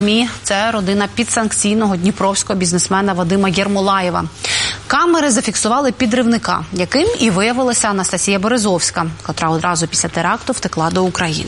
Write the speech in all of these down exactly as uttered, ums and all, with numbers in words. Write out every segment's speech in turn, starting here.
Мі – це родина підсанкційного дніпровського бізнесмена Вадима Єрмолаєва. Камери зафіксували підривника, яким і виявилася Анастасія Березовська, котра одразу після теракту втекла до України.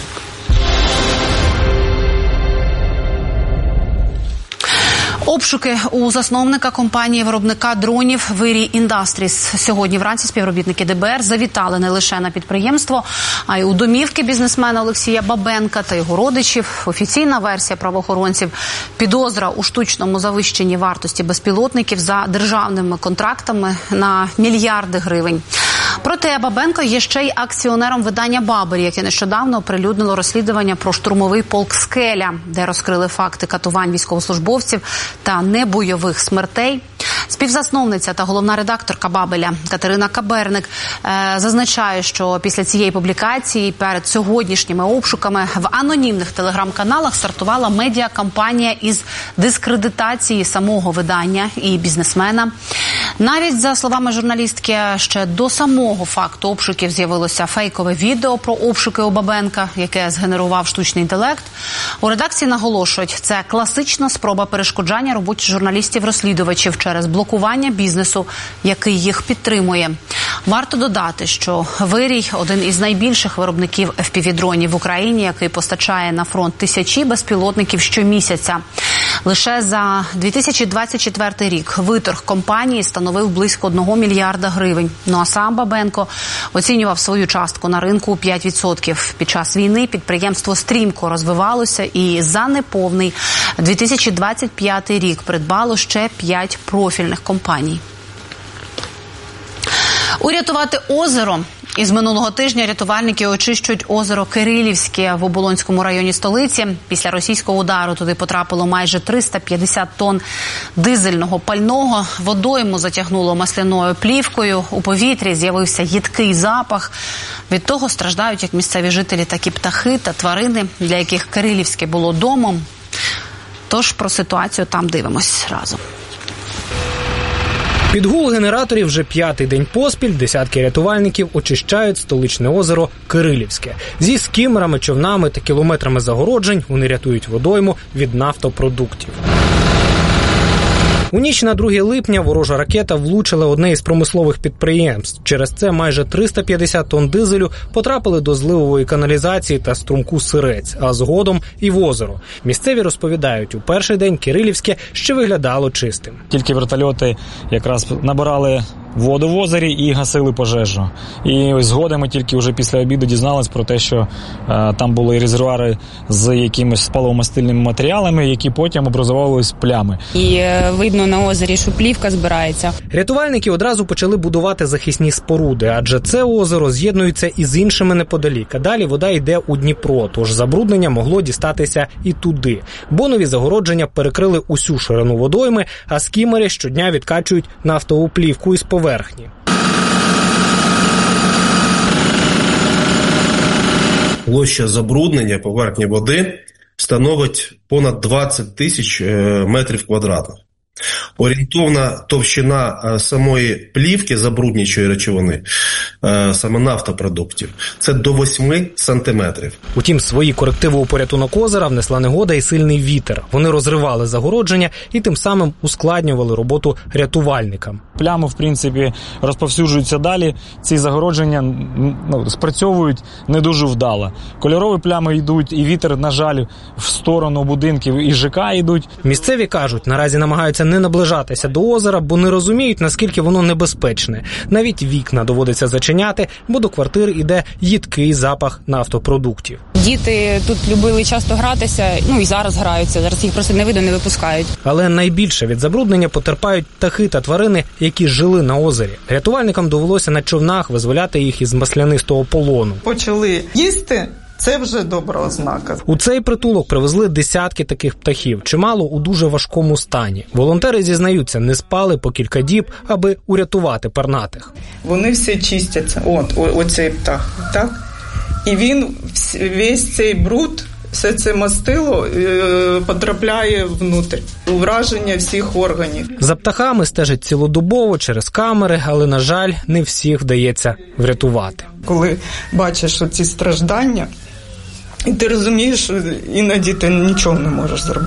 Обшуки у засновника компанії-виробника дронів «Вирій Індастріс». Сьогодні вранці співробітники де бе ер завітали не лише на підприємство, а й у домівки бізнесмена Олексія Бабенка та його родичів. Офіційна версія правоохоронців – підозра у штучному завищенні вартості безпілотників за державними контрактами на мільярди гривень. Проте Бабенко є ще й акціонером видання «Бабель», яке нещодавно оприлюднило розслідування про штурмовий полк «Скеля», де розкрили факти катувань військовослужбовців та небойових смертей. Співзасновниця та головна редакторка «Бабеля» Катерина Каберник е, зазначає, що після цієї публікації перед сьогоднішніми обшуками в анонімних телеграм-каналах стартувала медіакампанія із дискредитації самого видання і бізнесмена. Навіть, за словами журналістки, ще до самого факту обшуків з'явилося фейкове відео про обшуки у Бабенка, яке згенерував штучний інтелект. У редакції наголошують, це класична спроба перешкоджання роботі журналістів-розслідувачів через блокування бізнесу, який їх підтримує. Варто додати, що «Вирій» – один із найбільших виробників еф пі ві-дронів в Україні, який постачає на фронт тисячі безпілотників щомісяця. Лише за дві тисячі двадцять четвертий рік виторг компанії становив близько одного мільярда гривень. Ну а сам Бабенко оцінював свою частку на ринку у п'ять відсотків. Під час війни підприємство стрімко розвивалося і за неповний дві тисячі двадцять п'ятий рік придбало ще п'ять профільних компаній. Урятувати озеро. Із минулого тижня рятувальники очищують озеро Кирилівське в Оболонському районі столиці. Після російського удару туди потрапило майже триста п'ятдесят тонн дизельного пального. Водойму затягнуло масляною плівкою. У повітрі з'явився їдкий запах. Від того страждають як місцеві жителі, так і птахи та тварини, для яких Кирилівське було домом. Тож про ситуацію там дивимось разом. Під гул генераторів вже п'ятий день поспіль десятки рятувальників очищають столичне озеро Кирилівське. Зі скімерами, човнами та кілометрами загороджень вони рятують водойму від нафтопродуктів. У ніч на друге липня ворожа ракета влучила одне із промислових підприємств. Через це майже триста п'ятдесят тонн дизелю потрапили до зливової каналізації та струмку Сирець, а згодом і в озеро. Місцеві розповідають, у перший день Кирилівське ще виглядало чистим. Тільки вертольоти якраз набирали воду в озері і гасили пожежу. І ось згодом ми тільки вже після обіду дізнались про те, що е, там були резервуари з якимись паливомастильними матеріалами, які потім образувались плями. І е, видно на озері, що плівка збирається. Рятувальники одразу почали будувати захисні споруди, адже це озеро з'єднується із іншими неподалік, а далі вода йде у Дніпро, тож забруднення могло дістатися і туди. Бонові загородження перекрили усю ширину водойми, а скімери щодня відкачують нафтову плівку із поверхні. Площа забруднення поверхні води становить понад двадцять тисяч метрів квадратних. Орієнтовна товщина самої плівки забруднюючої речовини, саме нафтопродуктів, це до восьми сантиметрів. Утім, свої корективи у порятунок озера внесла негода і сильний вітер. Вони розривали загородження і тим самим ускладнювали роботу рятувальникам. Плями, в принципі, розповсюджуються далі. Ці загородження ну, спрацьовують не дуже вдало. Кольорові плями йдуть, і вітер, на жаль, в сторону будинків і ЖК йдуть. Місцеві кажуть, наразі намагаються не наближатися до озера, бо не розуміють, наскільки воно небезпечне. Навіть вікна доводиться зачиняти, бо до квартир іде їдкий запах нафтопродуктів. Діти тут любили часто гратися, ну і зараз граються, зараз їх просто не видно, не випускають. Але найбільше від забруднення потерпають птахи та тварини, які жили на озері. Рятувальникам довелося на човнах визволяти їх із маслянистого полону. Почали їсти. Це вже добра ознака. У цей притулок привезли десятки таких птахів, чимало у дуже важкому стані. Волонтери зізнаються, не спали по кілька діб, аби урятувати пернатих. Вони всі чистяться. От, о, оцей птах, так? І він, весь цей бруд, все це мастило е, потрапляє внутрі, у враження всіх органів. За птахами стежать цілодобово через камери, але, на жаль, не всіх вдається врятувати. Коли бачиш оці страждання, І ти розумієш, іноді ти нічого не можеш зробити.